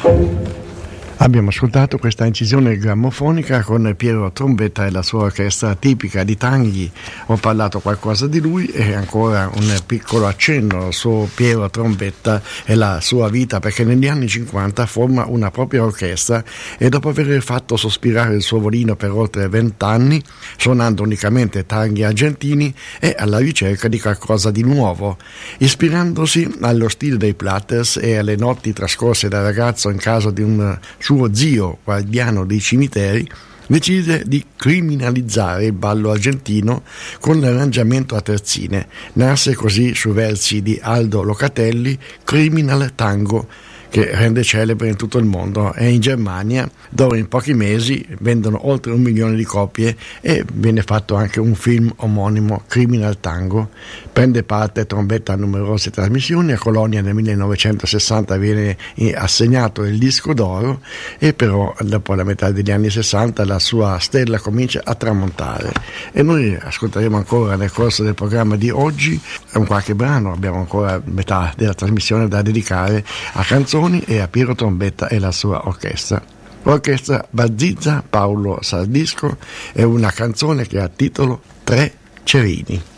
Abbiamo ascoltato questa incisione grammofonica con Piero Trombetta e la sua orchestra tipica di Tanghi. Ho parlato qualcosa di lui e ancora un piccolo accenno su Piero Trombetta e la sua vita, perché negli anni 50 forma una propria orchestra e dopo aver fatto sospirare il suo volino per oltre 20 anni, suonando unicamente tanghi argentini, è alla ricerca di qualcosa di nuovo. Ispirandosi allo stile dei Platters e alle notti trascorse da ragazzo in casa di un suo zio guardiano dei cimiteri, decide di criminalizzare il ballo argentino con l'arrangiamento a terzine. Nasce così su versi di Aldo Locatelli Criminal Tango, che rende celebre in tutto il mondo, e in Germania dove in pochi mesi vendono oltre 1 milione di copie e viene fatto anche un film omonimo, Criminal Tango. Prende parte Trombetta a numerose trasmissioni. A Colonia nel 1960 viene assegnato il disco d'oro e però dopo la metà degli anni 60 la sua stella comincia a tramontare e noi ascolteremo ancora nel corso del programma di oggi un qualche brano. Abbiamo ancora metà della trasmissione da dedicare a canzoni e a Piero Trombetta e la sua orchestra. L'orchestra Bazizza Paolo Sardisco è una canzone che ha titolo Tre Cerini.